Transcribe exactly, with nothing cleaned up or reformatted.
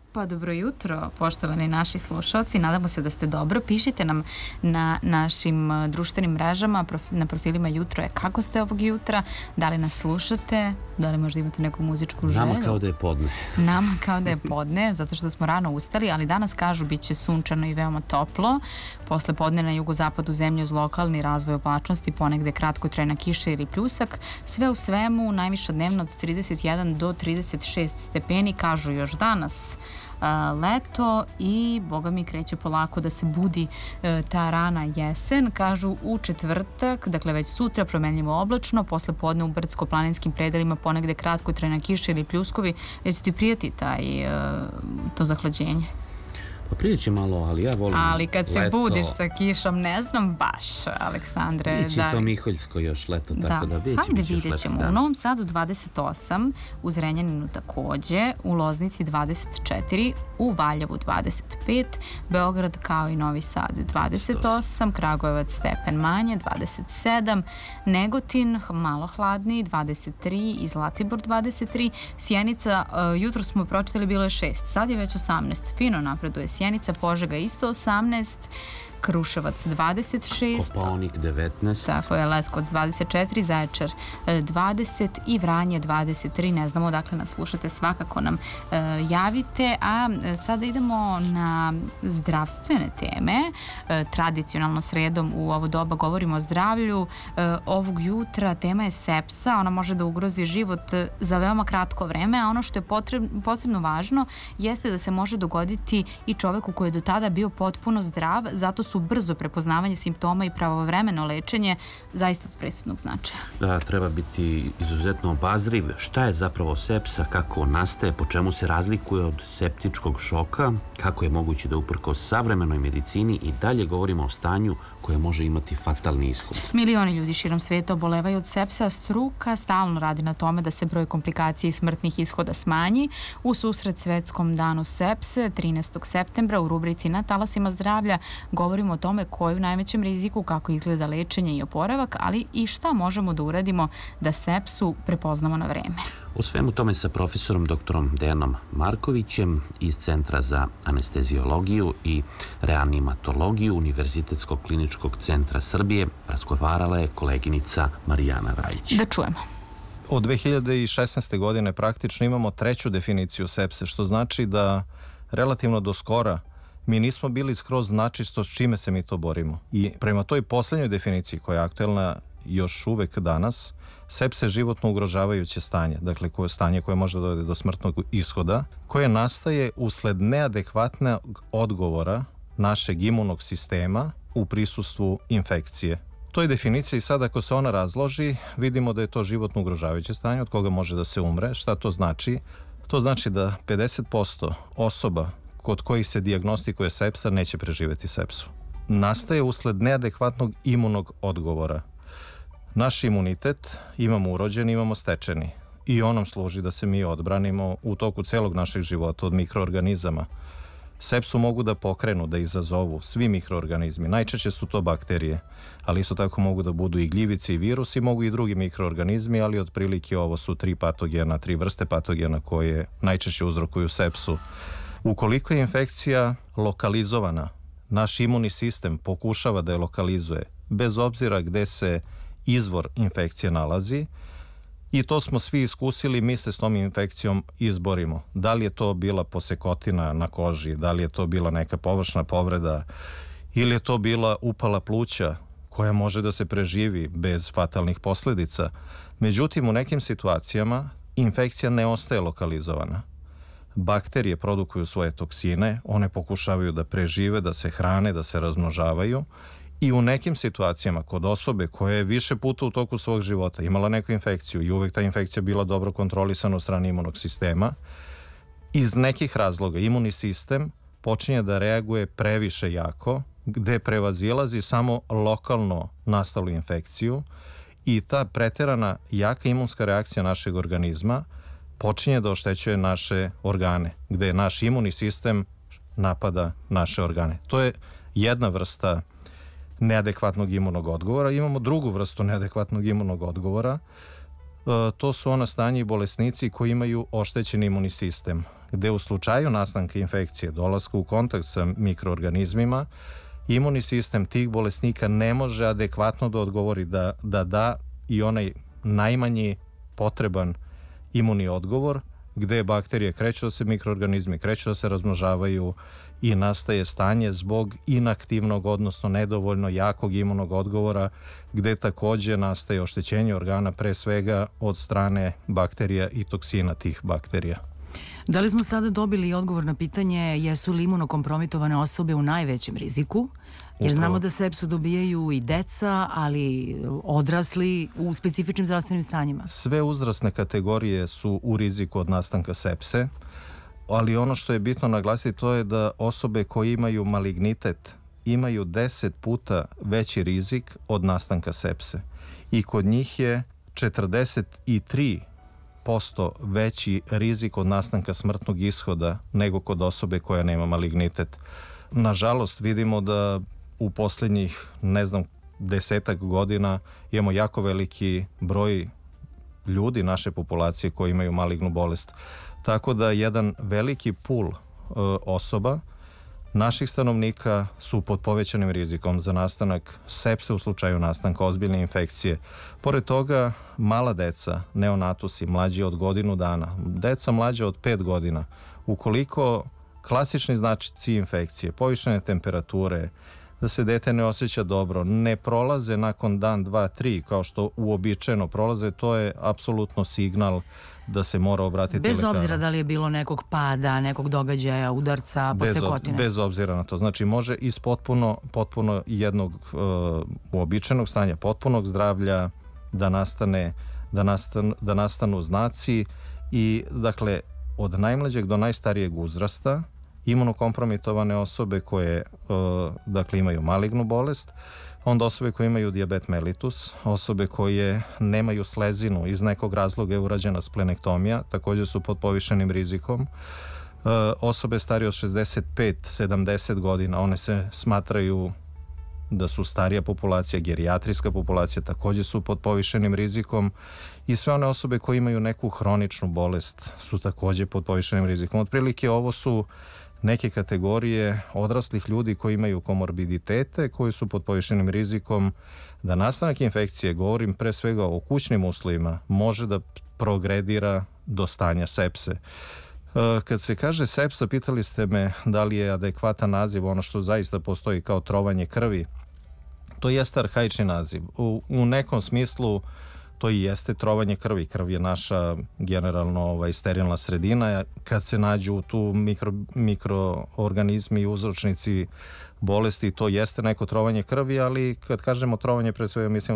Pa dobro jutro, poštovani naši slušalci. Nadamo se da ste dobro. Pišite nam na našim društvenim mrežama, na profilima Jutro je kako ste ovog jutra, da li nas slušate, da li možda imate neku muzičku želju. Nama kao da je podne. Nama kao da je podne, zato što smo rano ustali, ali danas kažu bit će sunčano i veoma toplo. Posle podne na jugozapadu zemlje uz lokalni razvoj oblačnosti, ponegde kratkotrajna kiša ili pljusak. Sve u svemu, najviša dnevno od trideset jedan do trideset šest stepeni, kažu još danas leto i boga mi kreće polako da se budi ta rana jesen. Kažu u četvrtak, dakle već sutra promenljivo oblačno, posle podne u brdsko-planinskim predelima ponegde kratkotrajna kiša ili pljuskovi. Već ti prijati taj, to zahlađenje? Pa prijeće malo, ali ja volim Ali kad se leto. budiš sa kišom, ne znam baš, Aleksandre. Biće da... to Miholjsko još leto, da. tako da biće, Hajde, biće još vidjet ćemo. leto. U Novom Sadu dvadeset osam, u Zrenjaninu takođe, u Loznici dvadeset četiri, u Valjevu dvadeset pet, Beograd kao i Novi Sad dvadeset osam, Kragujevac stepen manje, dvadeset sedam, Negotin malo hladniji, dvadeset tri i Zlatibor dvadeset tri, Sjenica, uh, jutro smo pročitali, bilo je šest, sad je već osamnaest, fino napreduje Sjenica, Požega isto osamnaest, Kruševac dvadeset šest, Kopaonik devetnaest, tako je, Leskovac dvadeset četiri, Zaječar dvadeset i Vranje dvadeset tri. Ne znamo odakle nas slušate, svakako nam e, javite. A sada idemo na zdravstvene teme. E, tradicionalno sredom u ovo doba govorimo o zdravlju. E, ovog jutra tema je sepsa. Ona može da ugrozi život za veoma kratko vreme, a ono što je potrebno, posebno važno jeste da se može dogoditi i čoveku koji je do tada bio potpuno zdrav, zato su brzo prepoznavanje simptoma i pravovremeno lečenje zaista od presudnog značaja. Da, treba biti izuzetno obazriv. Šta je zapravo sepsa, kako nastaje, po čemu se razlikuje od septičkog šoka, kako je moguće da uprkos savremenoj medicini i dalje govorimo o stanju koje može imati fatalni ishod. Milioni ljudi širom sveta obolevaju od sepsa, struka stalno radi na tome da se broj komplikacija i smrtnih ishoda smanji. U susret Svetskom danu sepse, trinaestog septembra, u rubrici Na talasima zdravlja govorimo o tome ko je u najvećem riziku, kako izgleda lečenje i oporavak, ali i šta možemo da uradimo da sepsu prepoznamo na vreme. U svemu tome sa profesorom doktorom Dejanom Markovićem iz Centra za anesteziologiju i reanimatologiju Univerzitetskog kliničkog centra Srbije razgovarala je koleginica Marijana Rajić. Da čujemo. Od dve hiljade šesnaeste. godine praktično imamo treću definiciju sepse, što znači da relativno do skora mi nismo bili skroz načisto s čime se mi to borimo. I prema toj poslednjoj definiciji koja je aktuelna još uvek danas, sepsa je životno ugrožavajuće stanje, dakle koje stanje koje može dovesti do smrtnog ishoda, koje nastaje usled neadekvatnog odgovora našeg imunog sistema u prisustvu infekcije. To je definicija i sad ako se ona razloži, vidimo da je to životno ugrožavajuće stanje od koga može da se umre. Šta to znači? To znači da pedeset posto osoba kod kojih se dijagnostikuje sepsa neće preživeti sepsu. Nastaje usled neadekvatnog imunog odgovora. Naš imunitet imamo urođeni, imamo stečeni i on nam služi da se mi odbranimo u toku celog našeg života od mikroorganizama. Sepsu mogu da pokrenu, da izazovu svi mikroorganizmi. Najčešće su to bakterije, ali isto tako mogu da budu i gljivice i virusi, mogu i drugi mikroorganizmi, ali otprilike ovo su tri patogena, tri vrste patogena koje najčešće uzrokuju sepsu. Ukoliko je infekcija lokalizovana, naš imunni sistem pokušava da je lokalizuje, bez obzira gde se izvor infekcije nalazi, i to smo svi iskusili, mi se s tom infekcijom izborimo. Da li je to bila posekotina na koži, da li je to bila neka površna povreda ili je to bila upala pluća koja može da se preživi bez fatalnih posledica. Međutim, u nekim situacijama infekcija ne ostaje lokalizovana. Bakterije produkuju svoje toksine, one pokušavaju da prežive, da se hrane, da se razmnožavaju i u nekim situacijama kod osobe koja je više puta u toku svog života imala neku infekciju i uvek ta infekcija bila dobro kontrolisana od strane imunog sistema, iz nekih razloga imunni sistem počinje da reaguje previše jako, gde prevazilazi samo lokalno nastalu infekciju i ta preterana jaka imunska reakcija našeg organizma počinje da oštećuje naše organe, gde naš imunni sistem napada naše organe. To je jedna vrsta neadekvatnog imunog odgovora. Imamo drugu vrstu neadekvatnog imunog odgovora. E, to su ona stanje i bolesnici koji imaju oštećen imunni sistem, gde u slučaju nastanka infekcije, dolaska u kontakt sa mikroorganizmima, imunni sistem tih bolesnika ne može adekvatno da odgovori da da, da i onaj najmanji potreban imunni odgovor, gde bakterije kreću da se mikroorganizmi, kreću da se razmnožavaju i nastaje stanje zbog inaktivnog, odnosno nedovoljno jakog imunog odgovora, gde takođe nastaje oštećenje organa, pre svega od strane bakterija i toksina tih bakterija. Da li smo sada dobili odgovor na pitanje jesu li imunokompromitovane osobe u najvećem riziku? Jer znamo da sepsu dobijaju i deca, ali odrasli u specifičnim zdravstvenim stanjima. Sve uzrasne kategorije su u riziku od nastanka sepse, ali ono što je bitno naglasiti to je da osobe koje imaju malignitet imaju deset puta veći rizik od nastanka sepse. I kod njih je četrdeset tri posto veći rizik od nastanka smrtnog ishoda nego kod osobe koja nema malignitet. Nažalost, vidimo da u posljednjih, ne znam, desetak godina imamo jako veliki broj ljudi naše populacije koji imaju malignu bolest. Tako da jedan veliki pul e, osoba naših stanovnika su pod povećanim rizikom za nastanak sepse u slučaju nastanka ozbiljne infekcije. Pored toga, mala deca, neonatusi, mlađi od godinu dana, deca mlađa od pet godina, ukoliko klasični značici infekcije, povišene temperature, da se dete ne osjeća dobro, ne prolaze nakon dan, dva, tri, kao što uobičajeno prolaze, to je apsolutno signal da se mora obratiti bez lekaru. Bez obzira da li je bilo nekog pada, nekog događaja, udarca, posekotine. Bez, bez obzira na to. Znači može iz potpuno, potpuno jednog uh, uobičajenog stanja, potpunog zdravlja da nastane, da, nastan, da nastanu znaci i dakle od najmlađeg do najstarijeg uzrasta imunokompromitovane osobe koje uh, dakle imaju malignu bolest, onda osobe koje imaju dijabet mellitus, osobe koje nemaju slezinu, iz nekog razloga je urađena splenektomija, također su pod povišenim rizikom. Uh, osobe starije od šezdeset pet do sedamdeset godina, one se smatraju da su starija populacija, gerijatrijska populacija, također su pod povišenim rizikom i sve one osobe koje imaju neku hroničnu bolest su također pod povišenim rizikom. Otprilike ovo su neke kategorije odraslih ljudi koji imaju komorbiditete, koji su pod povišenim rizikom da nastanak infekcije, govorim pre svega o kućnim uslovima, može da progredira do stanja sepse. Kad se kaže sepsa, pitali ste me da li je adekvatan naziv ono što zaista postoji kao trovanje krvi. To jeste arhaični naziv. U, u nekom smislu to i jeste trovanje krvi. Krv je naša generalno ovaj, sterilna sredina. Kad se nađu tu mikro, mikroorganizmi i uzročnici bolesti, to jeste neko trovanje krvi, ali kad kažemo trovanje, pre svega mislim